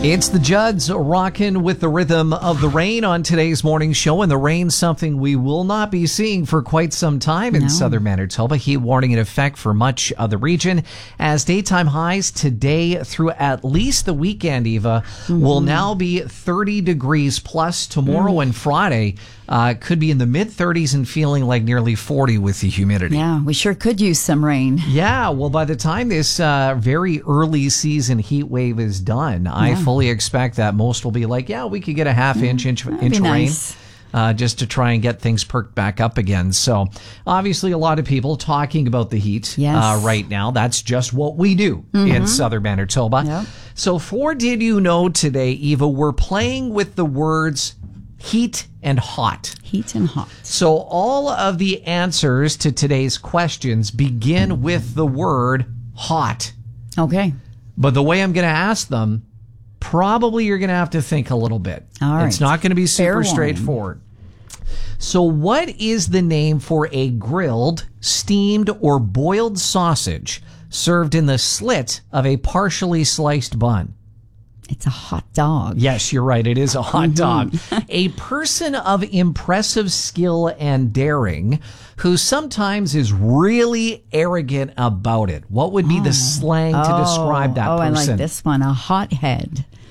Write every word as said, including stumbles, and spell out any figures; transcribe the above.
It's the Judds rocking with the rhythm of the rain on today's morning show. And the rain's something we will not be seeing for quite some time in No. southern Manitoba. Heat warning in effect for much of the region as daytime highs today through at least the weekend, Eva, mm-hmm. will now be thirty degrees plus. Tomorrow mm. and Friday uh, could be in the mid thirties and feeling like nearly forty with the humidity. Yeah, we sure could use some rain. Yeah, well, by the time this uh, very early season heat wave is done, yeah. I fully expect that most will be like, yeah, we could get a half inch, inch, That'd inch be rain. Nice. Uh, just to try and get things perked back up again. So obviously a lot of people talking about the heat yes. uh, right now. That's just what we do mm-hmm. in southern Manitoba. Yep. So for Did You Know today, Eva, we're playing with the words heat and hot. Heat and hot. So all of the answers to today's questions begin with the word hot. Okay. But the way I'm going to ask them, probably you're going to have to think a little bit. All right. It's not going to be super Fair straightforward. So what is the name for a grilled, steamed, or boiled sausage served in the slit of a partially sliced bun? It's a hot dog. Yes, you're right. It is a hot dog. Mm-hmm. A person of impressive skill and daring who sometimes is really arrogant about it. What would be oh. the slang to oh. describe that oh, person? Oh, I like this one. A hothead.